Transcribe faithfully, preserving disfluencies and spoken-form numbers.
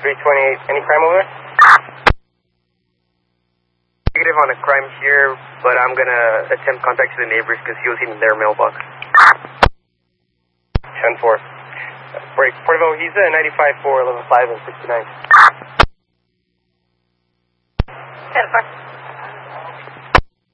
three twenty-eight, any crime over there? Negative on a crime here, but I'm gonna attempt contact to the neighbors because he was in their mailbox. ten four. Break. Porterville, he's a ninety-five four, eleven five, and sixty-nine. ten four.